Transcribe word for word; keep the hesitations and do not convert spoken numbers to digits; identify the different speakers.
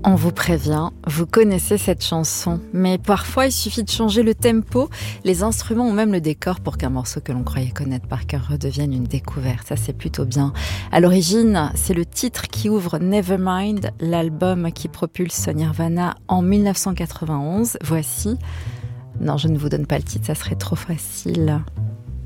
Speaker 1: On vous prévient, vous connaissez cette chanson, mais parfois il suffit de changer le tempo, les instruments ou même le décor pour qu'un morceau que l'on croyait connaître par cœur redevienne une découverte. Ça, c'est plutôt bien. À l'origine, c'est le titre qui ouvre Nevermind, l'album qui propulse Nirvana en dix-neuf cent quatre-vingt-onze. Voici... Non, je ne vous donne pas le titre, ça serait trop facile.